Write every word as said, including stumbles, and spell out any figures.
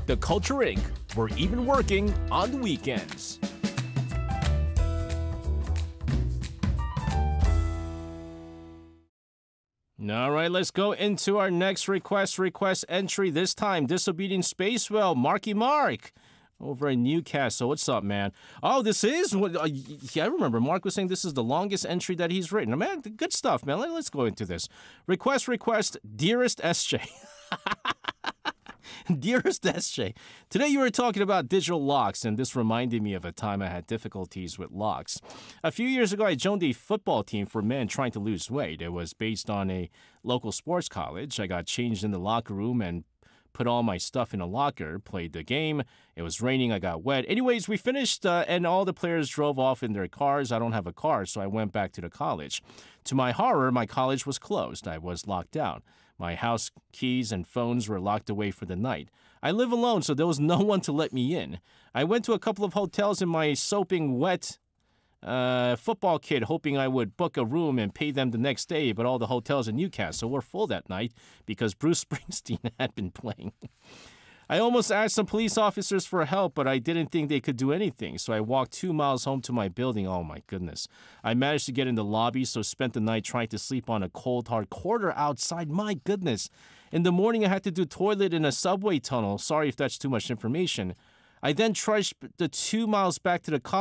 The Culture Incorporated. We're even working on the weekends. All right, let's go into our next request. Request entry. This time, Disobedient Space Whale, Marky Mark, over in Newcastle. What's up, man? Oh, this is what. Uh, yeah, I remember Mark was saying this is the longest entry that he's written. Man, good stuff, man. Let, let's go into this. Request, request, dearest S J. Dearest S J, today you were talking about digital locks, and this reminded me of a time I had difficulties with locks. A few years ago, I joined a football team for men trying to lose weight. It was based on a local sports college. I got changed in the locker room and put all my stuff in a locker, played the game. It was raining, I got wet. Anyways, we finished, uh, and all the players drove off in their cars. I don't have a car, so I went back to the college. To my horror, my college was closed. I was locked out. My house keys and phones were locked away for the night. I live alone, so there was no one to let me in. I went to a couple of hotels in my soaping wet uh, football kit, hoping I would book a room and pay them the next day, but all the hotels in Newcastle were full that night because Bruce Springsteen had been playing. I almost asked some police officers for help, but I didn't think they could do anything, so I walked two miles home to my building. Oh, my goodness. I managed to get in the lobby, so spent the night trying to sleep on a cold, hard quarter outside. My goodness. In the morning, I had to do toilet in a subway tunnel. Sorry if that's too much information. I then trudged the two miles back to the college.